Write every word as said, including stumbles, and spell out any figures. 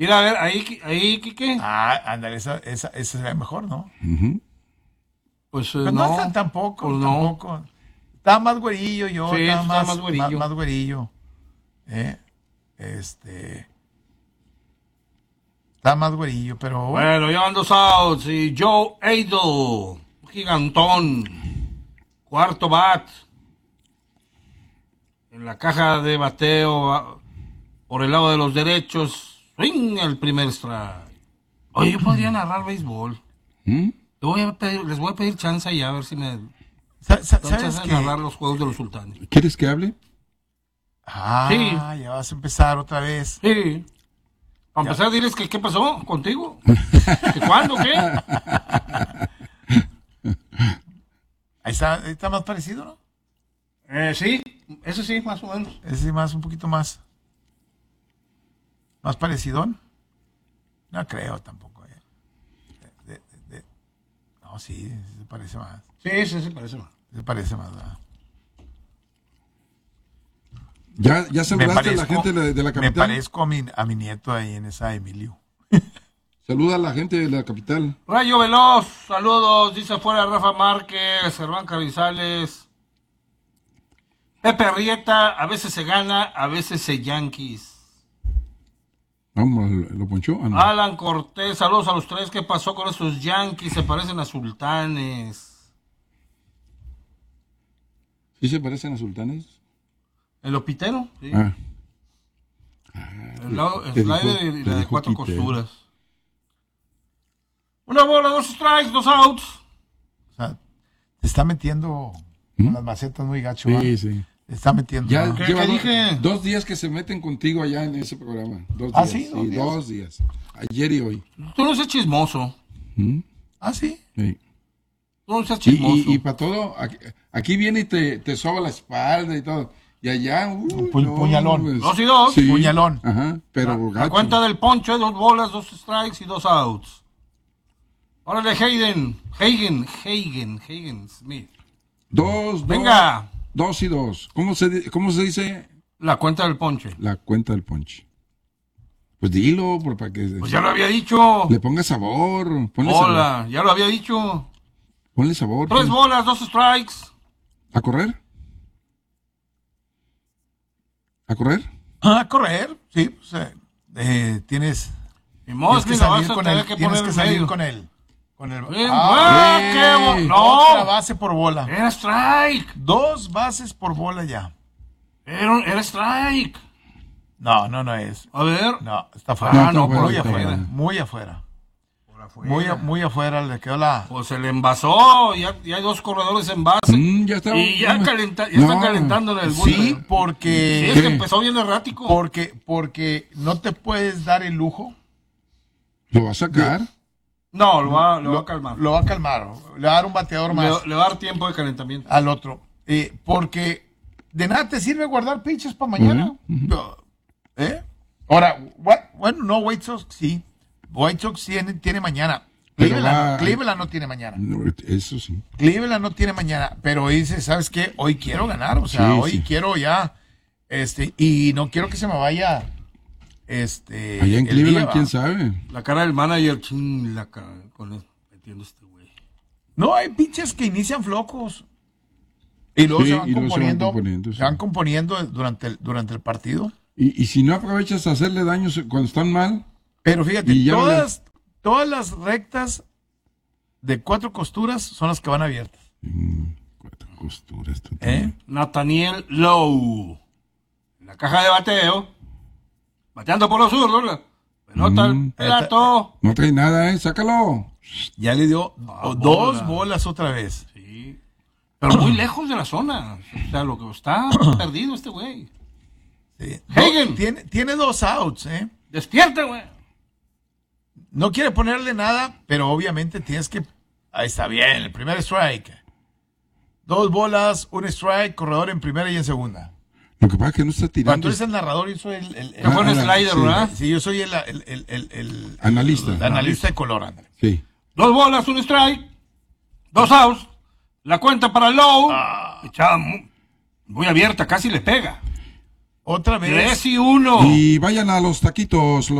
Mira, a ver, ahí, ahí, Quique. Ah, ándale, esa, esa, esa se ve mejor, ¿no? Uh-huh. Pues eh, Pero no. no está tampoco, Pues no. tampoco. Estaba más güerillo yo, Sí, estaba estaba más, más güerillo. Más, más güerillo. ¿Eh? Este... Está más güerillo, pero bueno. Bueno, llevan dos outs y Joe Adel, gigantón, cuarto bat. En la caja de bateo, por el lado de los derechos, swing el primer strike. Oye, yo podría narrar béisbol. ¿Mm? Les voy a pedir, les voy a pedir chance y a ver si me Sa- sa- dan ¿Sabes chance de qué? narrar los juegos de los sultanes. ¿Quieres que hable? Ah, Sí. ya vas a empezar otra vez. Sí. Para Ya. empezar, diles que qué pasó contigo. ¿Que cuándo? ¿Qué? Ahí está, ahí está más parecido, ¿no? Eh, sí, eso sí, más o menos. Ese sí más, un poquito más. Más parecidón. No creo tampoco. eh. De- de- de- no, sí, sí se parece más. Sí, sí, sí, parece más. Se parece más, ¿verdad? ¿Ya, ya Me saludaste a la parezco- gente de, de la Me capital? parezco a mi, a mi nieto ahí en esa Emilio. Saluda a la gente de la capital. Rayo Veloz, saludos, dice fuera Rafa Márquez, Germán Carrizales. Pepe Arrieta, a veces se gana, a veces se yanquis. Vamos, ¿lo ponchó? Ah, no. Alan Cortés, saludos a los tres. ¿Qué pasó con esos yanquis? Se parecen a sultanes. ¿Sí se parecen a sultanes? ¿El opitero? Sí. Ah. El, lado- el Te dijo- slider y te la de dijo cuatro Quitero. costuras. Una bola, dos strikes, dos outs. O sea, te está metiendo ¿Mm? con las macetas muy gacho. ¿va? Sí, sí. Te está metiendo. Ya ¿no? ¿Qué- lleva qué do- dije? dos días que se meten contigo allá en ese programa. Dos ¿Ah, días. sí? ¿Dos días? dos días. Ayer y hoy. Tú no seas chismoso. ¿Mm? Ah, sí. Sí. Tú no seas Y, chismoso. y, y para todo, aquí, aquí viene y te, te soba la espalda y todo. Y allá, uy, Pu- puñalón. pues, Dos y dos. sí. Puñalón. Ajá, pero La gacho. cuenta del poncho, dos bolas, dos strikes y dos outs. Órale, Hayden. Hagen, Hagen, Hagen Smith. Dos, dos. Venga. Dos y dos. ¿Cómo se, di- cómo se dice La cuenta del ponche. la cuenta del ponche? Pues dilo, por, para que Pues ya lo había dicho. le ponga sabor. Ponle sabor. Bola, ya lo había dicho. Ponle sabor. Tres ponle- bolas, dos strikes. ¿A correr? ¿A correr? Ah, correr. Sí, pues, eh, eh, tienes, Y tienes Mosley que lo vas salir a con tener él. que Tienes poner que en salir medio. con él. Con el, Bien, ah, ¡ah, qué bo- otra ¡No! base por bola. Era strike. Dos bases por bola ya. Era, era strike. No, no, no es. A ver. No, está afuera. Ah, no, está por muy está afuera. fuera. Muy afuera. Por afuera. Muy, a- muy afuera le quedó la. Pues se le envasó. Ya, ya hay dos corredores en base. Mm, ya está. Y ya, no, calenta, ya están no. calentando en el Sí, bullpen. Sí, porque. es que empezó bien errático. Porque, porque no te puedes dar el lujo. ¿Lo va a sacar? No, lo va, lo va a calmar. Lo va a calmar. Le va a dar un bateador más Le, le va a dar tiempo de calentamiento. al otro. Eh, porque de nada te sirve guardar pinches para mañana. ¿Eh? Ahora, what- bueno, no, White Sox sí. White Sox tiene, tiene mañana. Pero Cleveland, va- Cleveland no tiene mañana. No, eso sí. Cleveland no tiene mañana. Pero dice, ¿sabes qué? Hoy quiero ganar. O sea, Sí, hoy sí. quiero ya. Este, y no quiero que se me vaya. Este. Allá en el Cleveland, día, ¿va? quién sabe. La cara del manager, ching, la cara, con el, metiendo este güey. No, hay pitchers que inician flojos. Y luego Sí, se van y luego se van componiendo. componiendo, sí. Se van componiendo durante el, durante el partido. Y, y si no aprovechas a hacerle daños cuando están mal, Pero fíjate, Y ya no le- todas, todas las rectas de cuatro costuras son las que van abiertas. mm, cuatro costuras. tú ¿Eh? también. Nathaniel Lowe. En la caja de bateo. Bateando por los zurdos. la Pelota al Mm. plato. No trae nada, ¿eh? Sácalo. Ya le dio Ah, dos bola. bolas otra vez. Sí. Pero muy lejos de la zona. O sea, lo que está perdido este güey. Sí. Hagen. Do- tiene, tiene dos outs, ¿eh? Despierte, güey. No quiere ponerle nada, pero obviamente tienes que. Ahí está bien, el primer strike. Dos bolas, un strike, corredor en primera y en segunda. Lo que pasa es que no está Cuando tirando. eres el narrador, yo soy el. el, el- Que fue un Ah, la- slider, sí. ¿verdad? sí, yo soy el, el, el, el- el- Analista. el analista de color, ándale. Sí. Dos bolas, un strike. Dos outs. La cuenta para Lowe. Echada muy, muy abierta, casi le pega. Otra vez. Tres y uno. Y vayan a los taquitos.